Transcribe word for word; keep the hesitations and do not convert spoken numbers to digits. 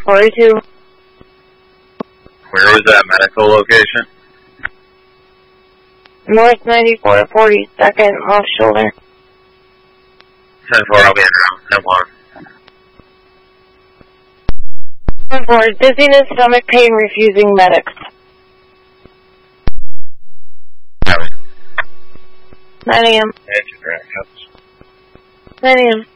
forty-two. Where was that medical location? North ninety-four, forty-second, off shoulder. ten four, I'll be in now. ten one. ten four, dizziness, stomach pain, refusing medics. nine A M Engine rack helps. nine A M